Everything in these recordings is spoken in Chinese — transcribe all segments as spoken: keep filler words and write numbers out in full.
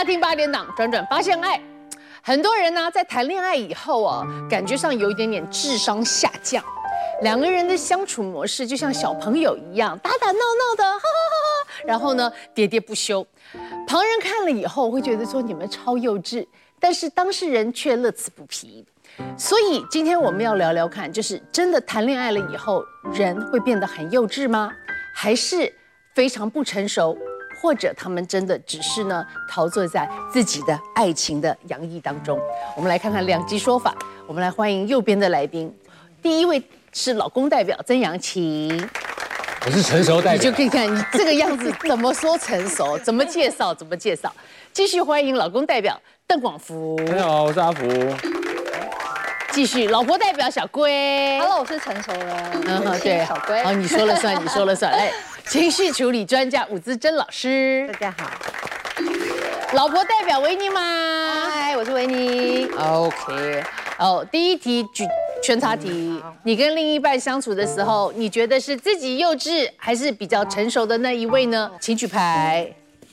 听八点档，转转发现爱。很多人呢，在谈恋爱以后啊，感觉上有一点点智商下降，两个人的相处模式就像小朋友一样，打打闹闹的，哈哈哈哈，然后呢，喋喋不休。旁人看了以后会觉得说你们超幼稚，但是当事人却乐此不疲。所以今天我们要聊聊看，就是真的谈恋爱了以后，人会变得很幼稚吗？还是非常不成熟？或者他们真的只是呢陶醉在自己的爱情的洋溢当中？我们来看看两极说法。我们来欢迎右边的来宾，第一位是老公代表曾阳晴。 我是成熟代表， 你就可以看你这个样子，怎么说成熟？怎么介绍？怎么介绍？继续欢迎老公代表邓广福。 大家好，我是阿福。 继续，老婆代表小龟。 Hello， 我是成熟人。 嗯，对， 小龟。 好，你说了算，你说了算。来，情绪处理专家伍姿珍老师。 大家好。 老婆代表维尼妈。 嗨，我是维尼。 OK。哦，第一题举圈叉题，你跟另一半相处的时候，你觉得是自己幼稚，还是比较成熟的那一位呢？请举牌。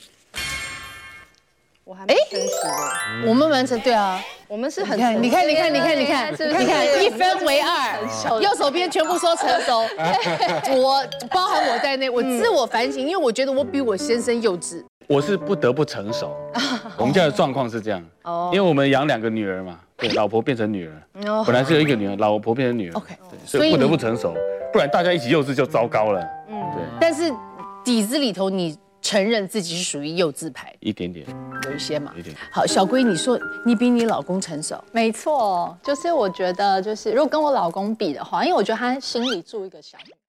我还没真实的。 我们完成对啊。 我们是很你看，你看，你看，你看，你看，你看，一分为二，右手边全部说成熟，我包含我在内，我自我反省，因为我觉得我比我先生幼稚。 我是不得不成熟，我们家的状况是这样，因为我们养两个女儿嘛，对，老婆变成女儿，本来只有一个女儿，老婆变成女儿 ，OK， 所以不得不成熟，不然大家一起幼稚就糟糕了，嗯，对。 但是底子里头你承认自己是属于幼稚派， 一点点， 有一些嘛。 一点。 好，小龟，你说你比你老公成熟？ 没错，就是我觉得，就是如果跟我老公比的话，因为我觉得他心里住一个小女